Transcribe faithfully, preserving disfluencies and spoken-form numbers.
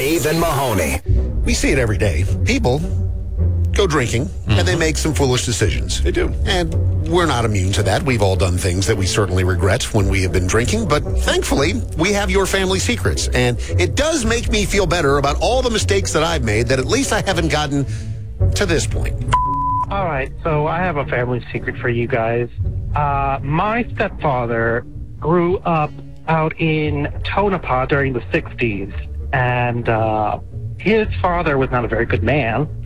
Dave and Mahoney. We see it every day. People go drinking, mm-hmm. and they make some foolish decisions. They do. And we're not immune to that. We've all done things that we certainly regret when we have been drinking, but thankfully, we have your family secrets. And it does make me feel better about all the mistakes that I've made, that at least I haven't gotten to this point. All right, so I have a family secret for you guys. Uh, my stepfather grew up out in Tonopah during the sixties, and uh, his father was not a very good man.